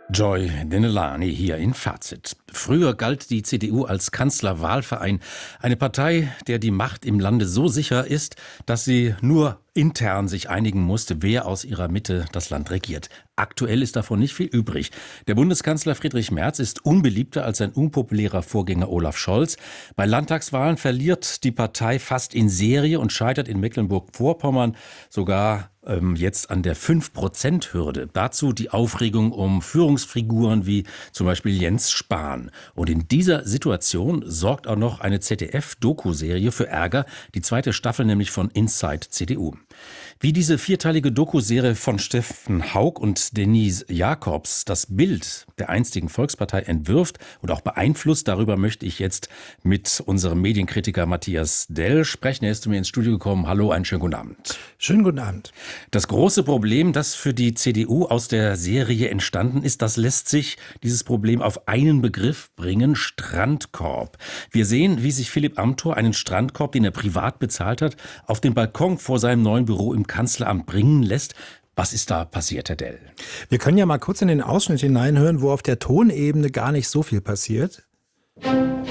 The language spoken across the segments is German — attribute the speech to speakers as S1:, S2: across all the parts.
S1: Joy Denelani hier in Fazit. Früher galt die CDU als Kanzlerwahlverein, eine Partei, der die Macht im Lande so sicher ist, dass sie nur intern sich einigen musste, wer aus ihrer Mitte das Land regiert. Aktuell ist davon nicht viel übrig. Der Bundeskanzler Friedrich Merz ist unbeliebter als sein unpopulärer Vorgänger Olaf Scholz. Bei Landtagswahlen verliert die Partei fast in Serie und scheitert in Mecklenburg-Vorpommern sogar jetzt an der 5%-Hürde. Dazu die Aufregung um Führungsfiguren wie zum Beispiel Jens Spahn. Und in dieser Situation sorgt auch noch eine ZDF-Doku-Serie für Ärger, die zweite Staffel nämlich von Inside CDU. Wie diese vierteilige Doku-Serie von Steffen Haug und Denise Jacobs das Bild der einstigen Volkspartei entwirft und auch beeinflusst, darüber möchte ich jetzt mit unserem Medienkritiker Matthias Dell sprechen. Er ist zu mir ins Studio gekommen. Hallo, einen schönen guten Abend.
S2: Schönen guten Abend.
S1: Das große Problem, das für die CDU aus der Serie entstanden ist, das lässt sich dieses Problem auf einen Begriff bringen: Strandkorb. Wir sehen, wie sich Philipp Amthor einen Strandkorb, den er privat bezahlt hat, auf den Balkon vor seinem neuen Büro im Kanzleramt bringen lässt. Was ist da passiert, Herr Dell?
S2: Wir können ja mal kurz in den Ausschnitt hineinhören, wo auf der Tonebene gar nicht so viel passiert.
S3: Ja,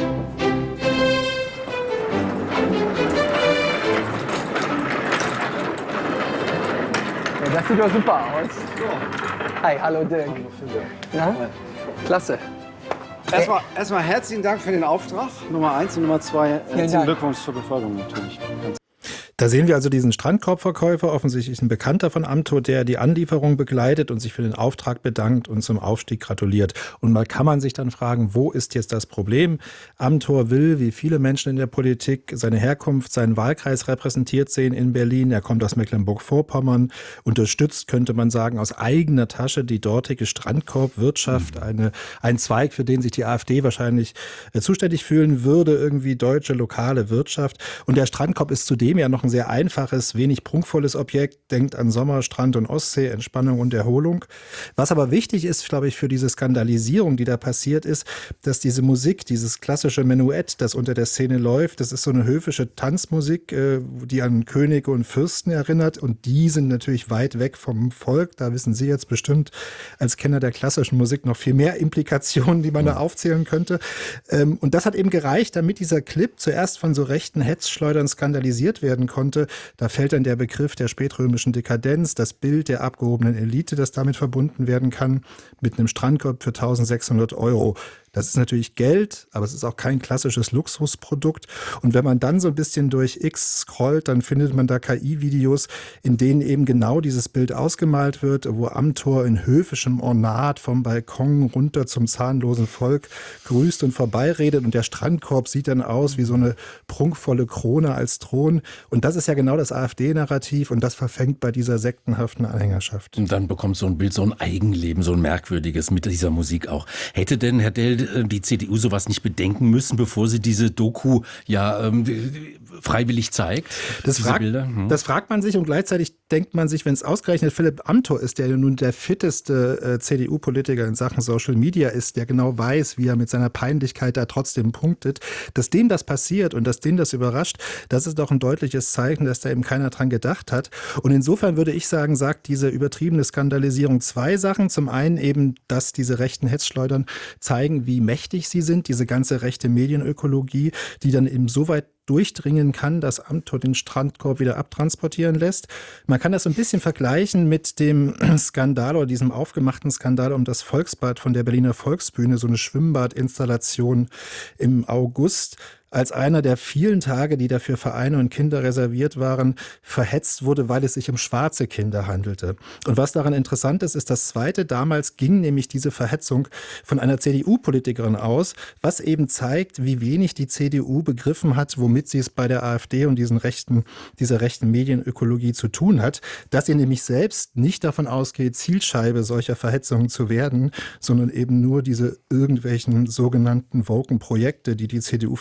S3: das sieht doch super aus. Hi, hallo Dirk. Na? Klasse.
S4: Erstmal herzlichen Dank für den Auftrag, Nummer 1 und Nummer 2. Herzlichen Glückwunsch zur Beförderung natürlich.
S2: Da sehen wir also diesen Strandkorbverkäufer, offensichtlich ein Bekannter von Amthor, der die Anlieferung begleitet und sich für den Auftrag bedankt und zum Aufstieg gratuliert. Und mal kann man sich dann fragen, wo ist jetzt das Problem? Amthor will, wie viele Menschen in der Politik, seine Herkunft, seinen Wahlkreis repräsentiert sehen in Berlin. Er kommt aus Mecklenburg-Vorpommern, unterstützt, könnte man sagen, aus eigener Tasche die dortige Strandkorbwirtschaft, ein Zweig, für den sich die AfD wahrscheinlich zuständig fühlen würde, irgendwie deutsche lokale Wirtschaft. Und der Strandkorb ist zudem ja noch ein sehr einfaches, wenig prunkvolles Objekt. Denkt an Sommer, Strand und Ostsee, Entspannung und Erholung. Was aber wichtig ist, glaube ich, für diese Skandalisierung, die da passiert ist, dass diese Musik, dieses klassische Menuett, das unter der Szene läuft, das ist so eine höfische Tanzmusik, die an Könige und Fürsten erinnert. Und die sind natürlich weit weg vom Volk. Da wissen Sie jetzt bestimmt als Kenner der klassischen Musik noch viel mehr Implikationen, die man da aufzählen könnte. Und das hat eben gereicht, damit dieser Clip zuerst von so rechten Hetzschleudern skandalisiert werden konnte. Da fällt dann der Begriff der spätrömischen Dekadenz, das Bild der abgehobenen Elite, das damit verbunden werden kann, mit einem Strandkorb für 1.600 €. Das ist natürlich Geld, aber es ist auch kein klassisches Luxusprodukt. Und wenn man dann so ein bisschen durch X scrollt, dann findet man da KI-Videos, in denen eben genau dieses Bild ausgemalt wird, wo Amthor in höfischem Ornat vom Balkon runter zum zahnlosen Volk grüßt und vorbeiredet. Und der Strandkorb sieht dann aus wie so eine prunkvolle Krone als Thron. Und das ist ja genau das AfD-Narrativ und das verfängt bei dieser sektenhaften Anhängerschaft.
S1: Und dann bekommt so ein Bild so ein Eigenleben, so ein merkwürdiges mit dieser Musik auch. Hätte denn, Herr Dell, die CDU sowas nicht bedenken müssen, bevor sie diese Doku freiwillig zeigt?
S2: Das fragt man sich und gleichzeitig denkt man sich, wenn es ausgerechnet Philipp Amthor ist, der nun der fitteste CDU-Politiker in Sachen Social Media ist, der genau weiß, wie er mit seiner Peinlichkeit da trotzdem punktet, dass dem das passiert und dass den das überrascht, das ist doch ein deutliches Zeichen, dass da eben keiner dran gedacht hat. Und insofern würde ich sagen, sagt diese übertriebene Skandalisierung zwei Sachen. Zum einen eben, dass diese rechten Hetzschleudern zeigen, wie mächtig sie sind, diese ganze rechte Medienökologie, die dann eben so weit durchdringen kann, dass Amthor den Strandkorb wieder abtransportieren lässt. Man kann das so ein bisschen vergleichen mit dem Skandal oder diesem aufgemachten Skandal um das Volksbad von der Berliner Volksbühne, so eine Schwimmbadinstallation im August, als einer der vielen Tage, die dafür Vereine und Kinder reserviert waren, verhetzt wurde, weil es sich um schwarze Kinder handelte. Und was daran interessant ist, ist das Zweite. Damals ging nämlich diese Verhetzung von einer CDU-Politikerin aus, was eben zeigt, wie wenig die CDU begriffen hat, womit sie es bei der AfD und dieser rechten Medienökologie zu tun hat, dass sie nämlich selbst nicht davon ausgeht, Zielscheibe solcher Verhetzungen zu werden, sondern eben nur diese irgendwelchen sogenannten woken Projekte, die die CDU vielleicht selbst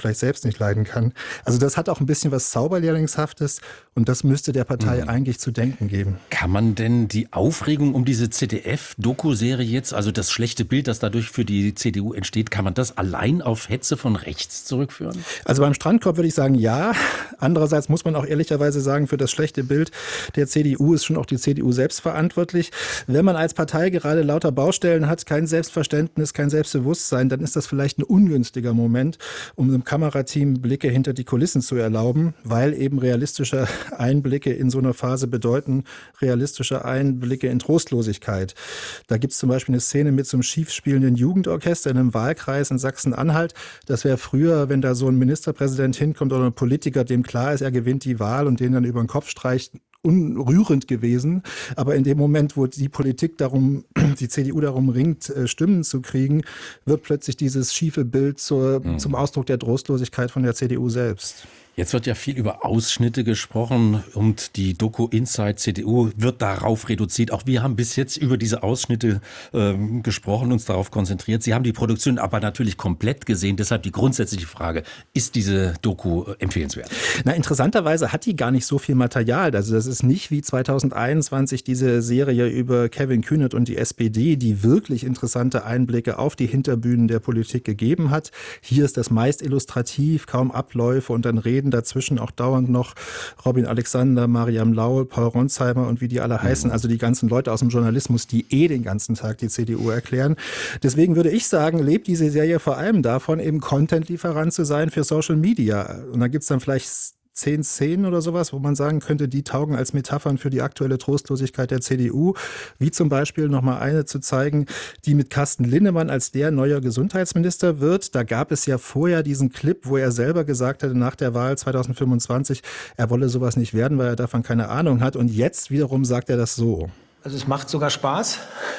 S2: selbst nicht leiden kann. Also das hat auch ein bisschen was Zauberlehrlingshaftes und das müsste der Partei eigentlich zu denken geben.
S1: Kann man denn die Aufregung um diese ZDF-Doku-Serie jetzt, also das schlechte Bild, das dadurch für die CDU entsteht, kann man das allein auf Hetze von rechts zurückführen?
S2: Also beim Strandkorb würde ich sagen, ja. Andererseits muss man auch ehrlicherweise sagen, für das schlechte Bild der CDU ist schon auch die CDU selbst verantwortlich. Wenn man als Partei gerade lauter Baustellen hat, kein Selbstverständnis, kein Selbstbewusstsein, dann ist das vielleicht ein ungünstiger Moment, um einem Kamerateam Blicke hinter die Kulissen zu erlauben, weil eben realistische Einblicke in so einer Phase bedeuten, realistische Einblicke in Trostlosigkeit. Da gibt es zum Beispiel eine Szene mit so einem schief spielenden Jugendorchester in einem Wahlkreis in Sachsen-Anhalt. Das wäre früher, wenn da so ein Ministerpräsident hinkommt oder ein Politiker, dem klar ist, er gewinnt die Wahl und den dann über den Kopf streicht, unrührend gewesen. Aber in dem Moment, wo die Politik darum, die CDU darum ringt, Stimmen zu kriegen, wird plötzlich dieses schiefe Bild zum Ausdruck der Trostlosigkeit von der CDU selbst.
S1: Jetzt wird ja viel über Ausschnitte gesprochen und die Doku Inside CDU wird darauf reduziert. Auch wir haben bis jetzt über diese Ausschnitte gesprochen, uns darauf konzentriert. Sie haben die Produktion aber natürlich komplett gesehen. Deshalb die grundsätzliche Frage, ist diese Doku empfehlenswert?
S2: Na, interessanterweise hat die gar nicht so viel Material. Also das ist nicht wie 2021 diese Serie über Kevin Kühnert und die SPD, die wirklich interessante Einblicke auf die Hinterbühnen der Politik gegeben hat. Hier ist das meist illustrativ, kaum Abläufe und dann reden dazwischen auch dauernd noch Robin Alexander, Mariam Laul, Paul Ronsheimer und wie die alle heißen, also die ganzen Leute aus dem Journalismus, die den ganzen Tag die CDU erklären. Deswegen würde ich sagen, lebt diese Serie vor allem davon, eben Content-Lieferant zu sein für Social Media. Und da gibt es dann vielleicht 10 Szenen oder sowas, wo man sagen könnte, die taugen als Metaphern für die aktuelle Trostlosigkeit der CDU. Wie zum Beispiel nochmal eine zu zeigen, die mit Carsten Linnemann als der neuer Gesundheitsminister wird. Da gab es ja vorher diesen Clip, wo er selber gesagt hatte, nach der Wahl 2025, er wolle sowas nicht werden, weil er davon keine Ahnung hat. Und jetzt wiederum sagt er das so.
S5: Also es macht sogar Spaß.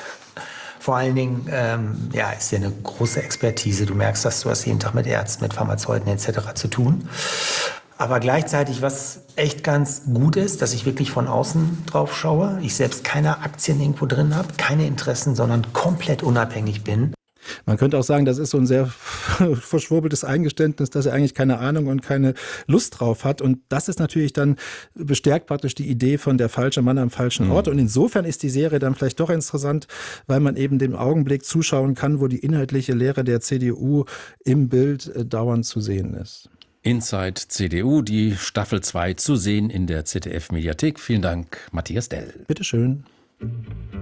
S5: Vor allen Dingen, ist ja eine große Expertise. Du merkst, dass du hast jeden Tag mit Ärzten, mit Pharmazeuten etc. zu tun. Aber gleichzeitig, was echt ganz gut ist, dass ich wirklich von außen drauf schaue. Ich selbst keine Aktien irgendwo drin habe, keine Interessen, sondern komplett unabhängig bin.
S2: Man könnte auch sagen, das ist so ein sehr verschwurbeltes Eingeständnis, dass er eigentlich keine Ahnung und keine Lust drauf hat. Und das ist natürlich dann, bestärkt praktisch die Idee von der falsche Mann am falschen Ort. Und insofern ist die Serie dann vielleicht doch interessant, weil man eben dem Augenblick zuschauen kann, wo die inhaltliche Lehre der CDU im Bild dauernd zu sehen ist.
S1: Inside CDU, die Staffel 2 zu sehen in der ZDF-Mediathek. Vielen Dank, Matthias Dell.
S2: Bitteschön.